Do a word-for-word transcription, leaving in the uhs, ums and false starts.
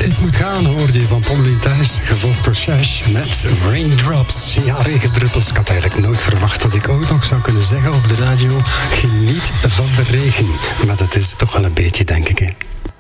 Ik moet gaan, hoorde je van Pommelien Thijs, gevolgd door Shash met Raindrops. Ja, regendruppels. Ik had eigenlijk nooit verwacht dat ik ook nog zou kunnen zeggen op de radio, geniet van de regen. Maar dat is het toch wel een beetje, denk ik.